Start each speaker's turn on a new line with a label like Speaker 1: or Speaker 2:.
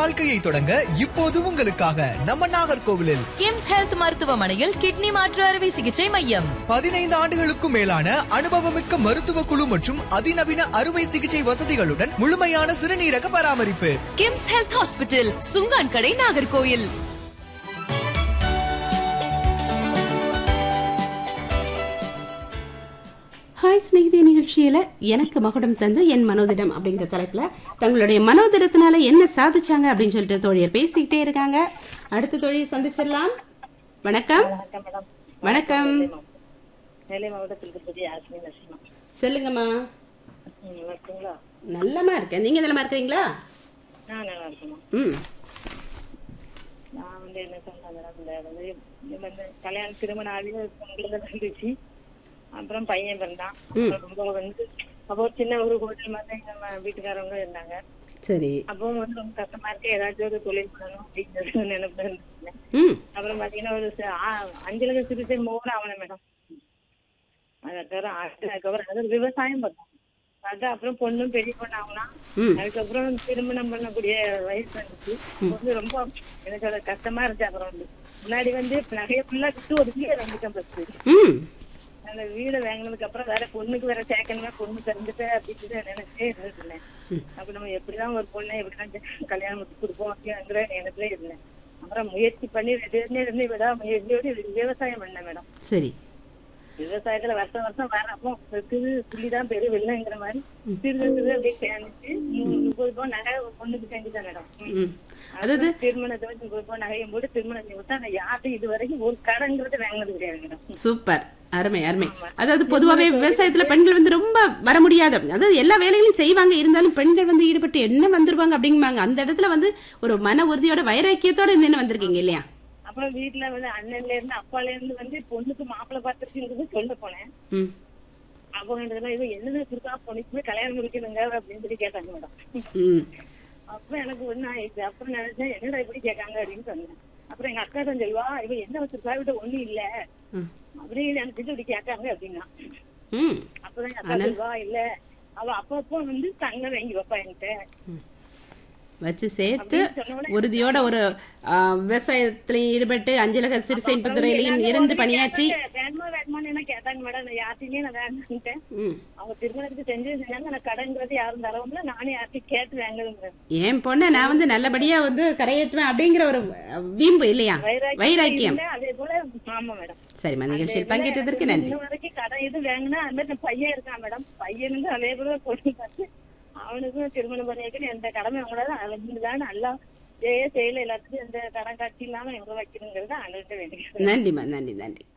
Speaker 1: வாழ்க்கையை தொடங்க இப்போது உங்களுக்காக நம்ம நாகர்கோவிலில்
Speaker 2: கிம்ஸ் ஹெல்த் மருத்துவமனையில் கிட்னி மாற்று அறுவை சிகிச்சை மையம்.
Speaker 1: 15 ஆண்டுகளுக்கும் மேலான அனுபவமிக்க மருத்துவ குழு மற்றும் அதிநவீன அறுவை சிகிச்சை வசதிகளுடன் முழுமையான சிறுநீரக பராமரிப்பு.
Speaker 2: கிம்ஸ் ஹெல்த் ஹாஸ்பிட்டல், சுங்கான் கடை, நாகர்கோவில்.
Speaker 3: ஹாய் ஸ்நேகிதே நிகழ்ச்சியில எனக்கு மகுடம் தந்து என் மனோதிடம் அப்படிங்கிற தலைப்புல தங்களுடைய மனோதிடத்தினால என்ன சாதிச்சாங்க அப்படின்னு சொல்லிட்டு தோழியர் பேசிக்கிட்டே இருக்காங்க. அடுத்த தோழியை சந்திச்சிடலாம். வணக்கம். வணக்கம். சொல்லுங்கம்மா. நல்லமா இருக்கேன். நீங்க நல்லமா இருக்கிறீங்களா?
Speaker 4: கல்யாண திருமண இருந்துச்சு. அப்புறம் பையன் பிறந்தான். ரொம்ப அப்போ சின்ன ஒரு ஹோட்டல் மாதிரி நம்ம வீட்டுக்காரவங்க இருந்தாங்க. சரி. அப்போ ரொம்ப கஷ்டமா இருக்கு, ஏதாச்சும் ஒரு தொழில் பண்ணணும் அப்படிங்கிறது நினைப்பு இருந்துச்சு. அப்புறம் பாத்தீங்கன்னா ஒரு 5 லட்சம் சிறுசை மோகன் ஆகணும் மேடம். அதுக்கப்புறம் அதாவது விவசாயம் பண்ணோம். அது அப்புறம் பொண்ணும் பெரிய பொண்ணு ஆகலாம். அதுக்கப்புறம் திருமணம் பண்ணக்கூடிய வயசு வந்துச்சு. ரொம்ப எனக்கு கஷ்டமா இருந்துச்சு. அப்புறம் முன்னாடி நகையை ஃபுல்லா விட்டு ஒரு வீடை வாங்கிட்டேன். பஸ் அந்த வீடு வாங்கினதுக்கு அப்புறம் வேற பொண்ணுக்கு வேற சேர்க்கணுமே, பொண்ணு தெரிஞ்சுட்டு அப்படின்னு நினைச்சே இருந்தேன். அப்ப நம்ம எப்படிதான் ஒரு பொண்ணை எப்படிதான் கல்யாணம் முடிச்சு கொடுப்போம் அப்படிங்கிற நினைப்புல இருந்தேன். அப்புறம் முயற்சி பண்ணி விவசாயம் பண்ணேன் மேடம். சரி. விவசாயத்துல வருஷம் வர அப்போ புள்ளிதான் பெரிய வெள்ளங்கிற மாதிரி சிறு அப்படியே சேர்ந்துச்சு. 30 பவுன் நகை பொண்ணுக்கு செஞ்சுட்டேன் மேடம். அதாவது திருமணத்தை 30 பவுன் நகையும் போட்டு திருமணம் செஞ்சு விட்டா அந்த யார்ட்டும் இது வரைக்கும் ஒரு கடங்கிறது வாங்கினது கிடையாது மேடம். சூப்பர், அருமை அருமை. அதாவது பொதுவாவே விவசாயத்துல பெண்கள் ரொம்ப வர முடியாது. அதாவது எல்லா வேலைகளையும் செய்வாங்க, இருந்தாலும் பெண்கள் ஈடுபட்டு என்ன வந்துருவாங்க அப்படிங்குவாங்க. அந்த இடத்துல ஒரு மன உறுதியோட வைராக்கியத்தோட என்ன வந்திருக்கீங்க இல்லையா? அப்புறம் வீட்டுல அண்ணன்ல இருந்து அப்பால இருந்து பொண்ணுக்கு மாப்பிள்ளை பார்த்துருக்குன்னு சொல்ல போனேன். அப்போ இது என்ன இருக்கா, பொண்ணுக்குமே கல்யாணம் முடிக்கணுங்க அப்படின்னு சொல்லி கேட்டாங்க மேடம். அப்ப எனக்கு ஒண்ணு ஆயிடுச்சு. அப்புறம் நினைச்சேன் என்னடா இப்படி கேட்காங்க அப்படின்னு சொன்னேன். அப்புறம் எங்க அக்கா தான் சொல்லுவா, இவ என்ன வச்சிருக்கா, விட ஒண்ணு இல்ல அப்படின்னு நினைச்சிட்டு இப்படி கேட்காங்க அப்படின்னா. அப்பதான் எங்க அக்கா சொல்லுவா, இல்ல அவ அப்பப்போ தங்க வாங்கி வைப்பா என்கிட்ட வச்சு சேர்த்து உறுதியோட ஒரு விவசாயத்திலையும் ஈடுபட்டு அஞ்சலக சிறுசேமிப்பு துறையிலையும் இருந்து பணியாற்றி கேட்டாங்க மேடம். நான் யார்ட்டையுமே நான் வேண்டான்ட்டேன். அவங்க திருமணத்துக்கு செஞ்சாங்க. நான் கடன்கிறது யாரும் தரவும்ல, நானே யார்ட்டையும் கேட்டு வாங்குறேன். என் பொண்ணை நான் நல்லபடியா கரையேற்றுவேன் அப்படிங்கிற ஒரு வீம்பு இல்லையா, வைராக்கியம். அதே போல ஆமா மேடம். சரிம்மா, நிகழ்ச்சியில் பங்கேற்றதற்கு நன்றி. இன்ன வரைக்கும் கடன் இது வாங்கினா அந்த மாதிரி பையன் இருக்கான் மேடம். பையன் அதே போல பொண்ணு பார்த்து அவனுக்கும் திருமணம் பண்ணிட்டு எந்த கடமை அவங்களால அலைஞ்சுதான் நல்லா செய்யல. எல்லாத்துக்கும் எந்த கடன் காட்சி இல்லாம எங்க வைக்கணுங்கிறது அவங்கள்ட்ட வேண்டிய. நன்றிம்மா, நன்றி நன்றி.